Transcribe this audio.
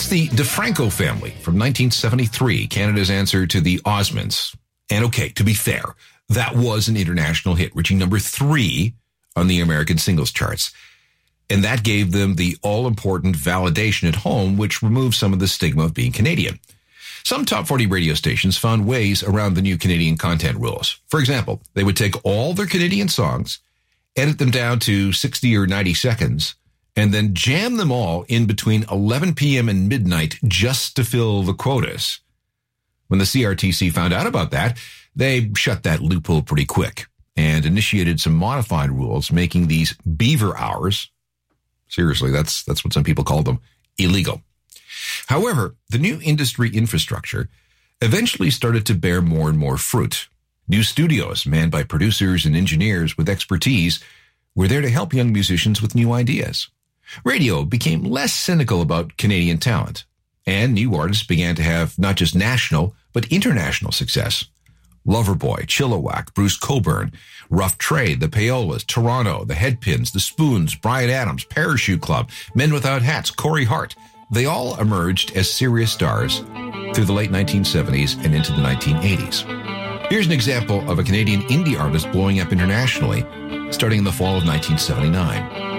That's the DeFranco family from 1973, Canada's answer to the Osmonds. And okay, to be fair, that was an international hit, reaching number 3 on the American singles charts. And that gave them the all-important validation at home, which removed some of the stigma of being Canadian. Some top 40 radio stations found ways around the new Canadian content rules. For example, they would take all their Canadian songs, edit them down to 60 or 90 seconds, and then jam them all in between 11 p.m. and midnight just to fill the quotas. When the CRTC found out about that, they shut that loophole pretty quick and initiated some modified rules, making these beaver hours, seriously, that's what some people call them, illegal. However, the new industry infrastructure eventually started to bear more and more fruit. New studios, manned by producers and engineers with expertise, were there to help young musicians with new ideas. Radio became less cynical about Canadian talent, and new artists began to have not just national, but international success. Loverboy, Chilliwack, Bruce Cockburn, Rough Trade, the Payolas, Toronto, the Headpins, the Spoons, Bryan Adams, Parachute Club, Men Without Hats, Corey Hart. They all emerged as serious stars through the late 1970s and into the 1980s. Here's an example of a Canadian indie artist blowing up internationally, starting in the fall of 1979.